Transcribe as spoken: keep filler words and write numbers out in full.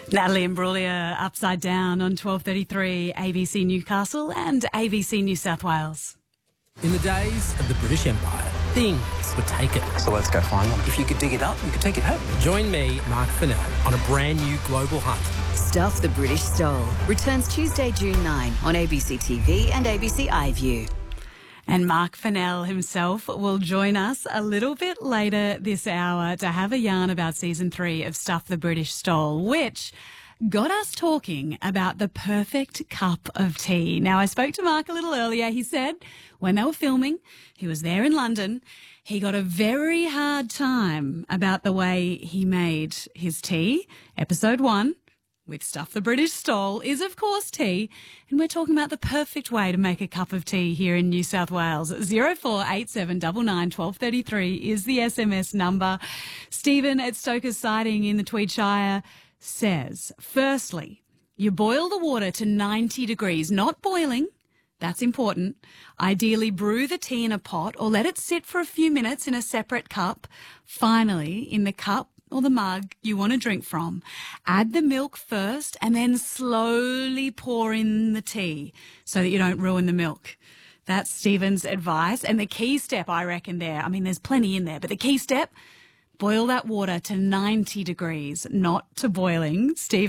Natalie Imbruglia, Upside Down on twelve thirty-three A B C Newcastle and A B C New South Wales. In the days of the British Empire, things were taken. So let's go find them. If you could dig it up, you could take it home. Join me, Mark Fennell, on a brand new global hunt. Stuff the British Stole returns Tuesday, June ninth on A B C T V and A B C iView. And Mark Fennell himself will join us a little bit later this hour to have a yarn about season three of Stuff the British Stole, which got us talking about the perfect cup of tea. Now, I spoke to Mark a little earlier. He said when they were filming, he was there in London, he got a very hard time about the way he made his tea. Episode one, with Stuff the British Stole, is of course tea, and we're talking about the perfect way to make a cup of tea here in New South Wales. zero four eight seven nine nine one two three three is the S M S number. Stephen at Stoker's Siding in the Tweed Shire says, firstly, you boil the water to ninety degrees, not boiling. That's important. Ideally, brew the tea in a pot or let it sit for a few minutes in a separate cup. Finally, in the cup or the mug you want to drink from, add the milk first and then slowly pour in the tea so that you don't ruin the milk. That's Stephen's advice. And the key step, I reckon there, I mean, there's plenty in there, but the key step, boil that water to ninety degrees, not to boiling. Stephen